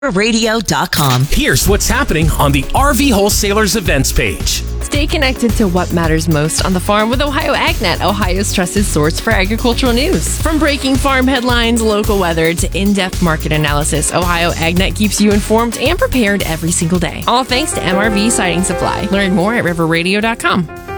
Radio.com. Here's what's happening on the RV Wholesalers events page. Stay connected to what matters most on the farm with Ohio AgNet, Ohio's trusted source for agricultural news. From breaking farm headlines, local weather, to in-depth market analysis, Ohio AgNet keeps you informed and prepared every single day. All thanks to MRV Siding Supply. Learn more at riverradio.com.